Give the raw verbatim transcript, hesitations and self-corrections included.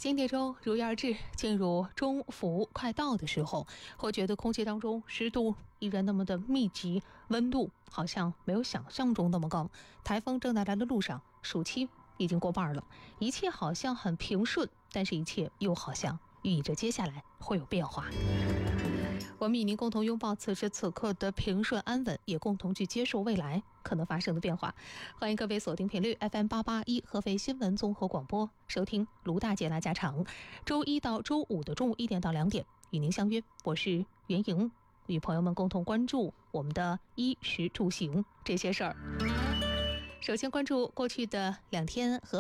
新的一周如约而至，进入中伏快到的时候，会觉得空气当中湿度依然那么的密集，温度好像没有想象中那么高。台风正在来的路上，暑期已经过半了，一切好像很平顺，但是一切又好像寓意着接下来会有变化。我们与您共同拥抱此时此刻的平顺安稳，也共同去接受未来可能发生的变化。欢迎各位锁定频率 F M 八八一合肥新闻综合广播，收听卢大姐拉家常。周一到周五的中午一点到两点与您相约，我是袁莹，与朋友们共同关注我们的衣食住行这些事儿。首先关注过去的两天和